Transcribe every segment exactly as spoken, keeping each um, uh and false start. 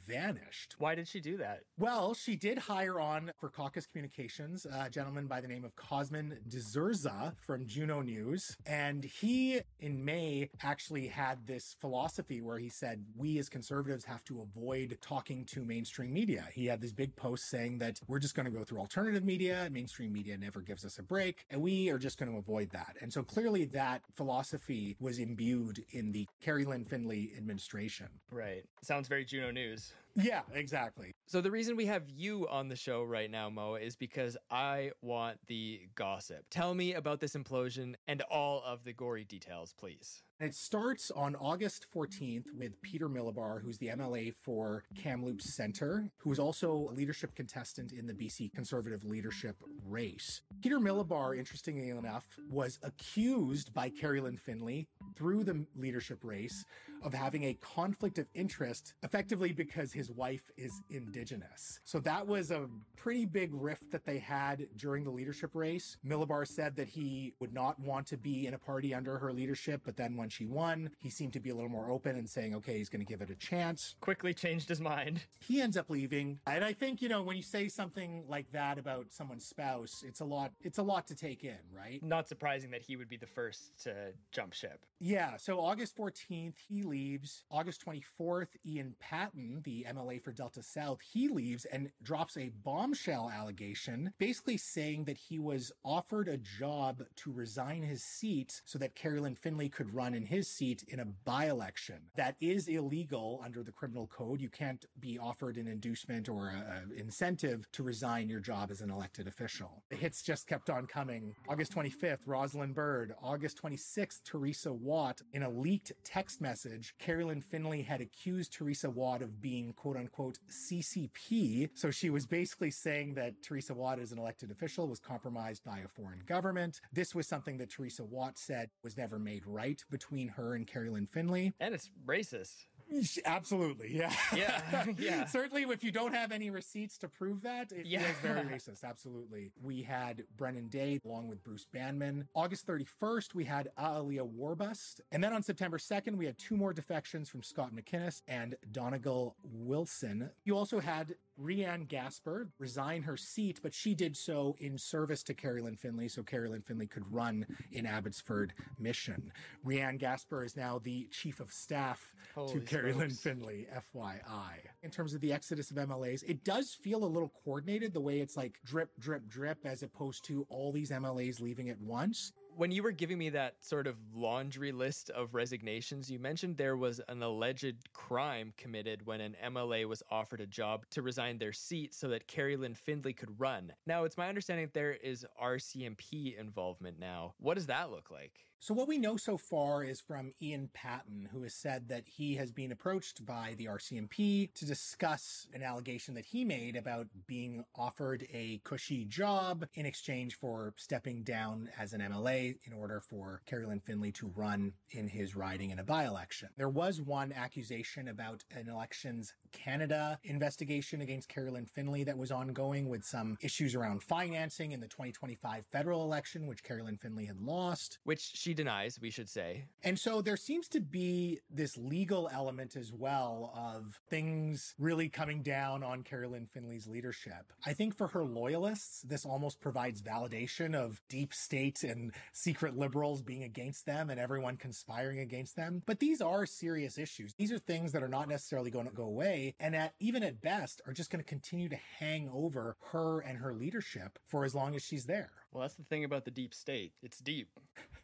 vanished. Why did she do that? Well, she did hire on for Caucus Communications a gentleman by the name of Cosmin Dzurza from Juno News. And he, in May, actually had this philosophy where he said, we as conservatives have to avoid talking to mainstream media. He had this big post saying that we're just going to go through alternative media. Mainstream media never gives us a break. And we are just going to avoid that. And so clearly that philosophy was imbued in the Carrie Lynn Findlay administration. Right. Sounds very Juno News. Yeah, exactly. So the reason we have you on the show right now, Mo, is because I want the gossip. Tell me about this implosion and all of the gory details, please. It starts on August fourteenth with Peter Millibar, who's the M L A for Kamloops Centre, who is also a leadership contestant in the B C Conservative leadership race. Peter Millibar, interestingly enough, was accused by Carrie Lynn Findlay through the leadership race of having a conflict of interest, effectively because his wife is Indigenous. So that was a pretty big rift that they had during the leadership race. Millibar said that he would not want to be in a party under her leadership, but then when she won, he seemed to be a little more open and saying, okay, he's going to give it a chance. Quickly changed his mind. He ends up leaving. And I think, you know, when you say something like that about someone's spouse, it's a lot, it's a lot to take in, right? Not surprising that he would be the first to jump ship. Yeah, so August fourteenth, he leaves. August twenty-fourth, Ian Patten, the M L A for Delta South, he leaves and drops a bombshell allegation, basically saying that he was offered a job to resign his seat so that Carrie Lynn Findlay could run in his seat in a by-election. That is illegal under the criminal code. You can't be offered an inducement or an incentive to resign your job as an elected official. The hits just kept on coming. August twenty-fifth, Rosalind Byrd. August twenty-sixth, Teresa Watt. In a leaked text message, Carrie Lynn Findlay had accused Teresa Watt of being quote-unquote C C P. So she was basically saying that Teresa Watt as an elected official was compromised by a foreign government. This was something that Teresa Watt said was never made right between her and Carrie Lynn Findlay. And it's racist. Absolutely, yeah. Yeah, yeah. Certainly, if you don't have any receipts to prove that, it yeah. feels very racist, absolutely. We had Brennan Day along with Bruce Banman. August thirty-first, we had Aaliyah Warbust. And then on September second, we had two more defections from Scott McInnes and Donegal Wilson. You also had Rianne Gasper resign her seat, but she did so in service to Carrie Lynn Findlay, so Carrie Lynn Findlay could run in Abbotsford Mission. Rianne Gasper is now the chief of staff Holy to Carrie Lynn smokes. Findlay, F Y I. In terms of the exodus of M L As, it does feel a little coordinated, the way it's like drip, drip, drip, as opposed to all these M L As leaving at once. When you were giving me that sort of laundry list of resignations, you mentioned there was an alleged crime committed when an M L A was offered a job to resign their seat so that Carrie Lynn Findlay could run. Now, it's my understanding that there is R C M P involvement now. What does that look like? So what we know so far is from Ian Patten, who has said that he has been approached by the R C M P to discuss an allegation that he made about being offered a cushy job in exchange for stepping down as an M L A in order for Carrie Lynn Findlay to run in his riding in a by-election. There was one accusation about an Elections Canada investigation against Carrie Lynn Findlay that was ongoing, with some issues around financing in the twenty twenty-five federal election, which Carrie Lynn Findlay had lost. Which she denies, we should say. And so there seems to be this legal element as well of things really coming down on Carrie Lynn Findlay's leadership. I think for her loyalists, this almost provides validation of deep state and secret liberals being against them and everyone conspiring against them. But these are serious issues. These are things that are not necessarily going to go away, and at even at best are just going to continue to hang over her and her leadership for as long as she's there. Well, that's the thing about the deep state. It's deep.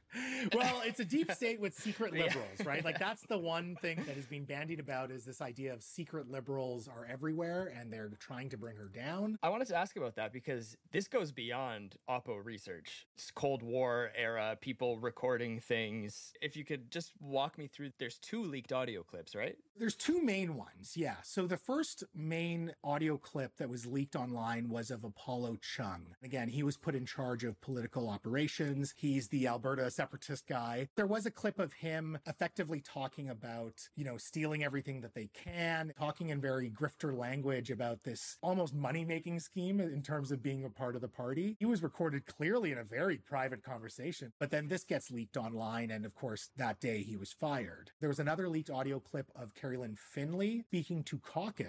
Well, it's a deep state with secret liberals, right? Like, that's the one thing that is being bandied about, is this idea of secret liberals are everywhere and they're trying to bring her down. I wanted to ask about that because this goes beyond Oppo research. It's Cold War era, people recording things. If you could just walk me through, there's two leaked audio clips, right? There's two main ones, yeah. So the first main audio clip that was leaked online was of Apollo Chung. Again, he was put in charge of political operations. He's the Alberta separatist guy. There was a clip of him effectively talking about, you know, stealing everything that they can, talking in very grifter language about this almost money-making scheme in terms of being a part of the party. He was recorded clearly in a very private conversation, but then this gets leaked online, and of course, that day he was fired. There was another leaked audio clip of Carrie Lynn Findlay speaking to caucus